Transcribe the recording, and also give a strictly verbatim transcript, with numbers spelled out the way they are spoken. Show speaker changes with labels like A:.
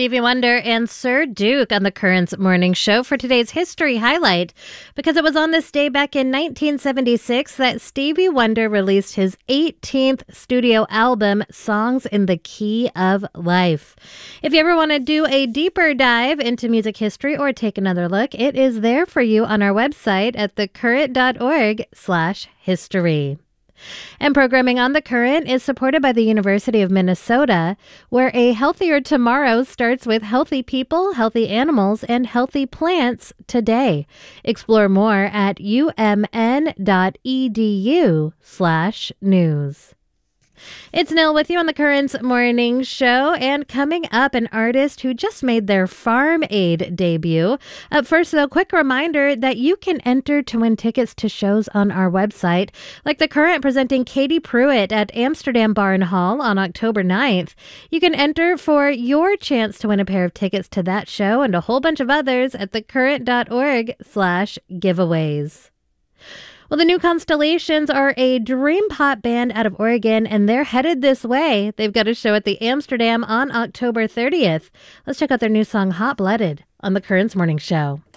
A: Stevie Wonder and Sir Duke on the Currents Morning Show for today's history highlight, because it was on this day back in nineteen seventy-six that Stevie Wonder released his eighteenth studio album, Songs in the Key of Life. If you ever want to do a deeper dive into music history or take another look, it is there for you on our website at thecurrent.org slash history. And programming on The Current is supported by the University of Minnesota, where a healthier tomorrow starts with healthy people, healthy animals, and healthy plants today. Explore more at umn.edu slash news. It's Nil with you on the Currents Morning Show, and coming up, an artist who just made their Farm Aid debut. Up first, though, quick reminder that you can enter to win tickets to shows on our website, like The Current presenting Katie Pruitt at Amsterdam Barn Hall on October ninth. You can enter for your chance to win a pair of tickets to that show and a whole bunch of others at thecurrent.org slash giveaways. Well, the New Constellations are a dream pop band out of Oregon, and they're headed this way. They've got a show at the Amsterdam on October thirtieth. Let's check out their new song, Hot Blooded, on the Currents Morning Show.